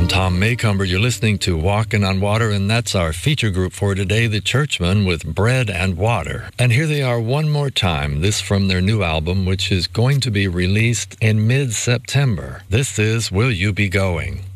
I'm Tom Maycomber. You're listening to Walking on Water, and that's our feature group for today, the Churchmen with Bread and Water. And here they are one more time, this from their new album, which is going to be released in mid-September. This is Will You Be Going?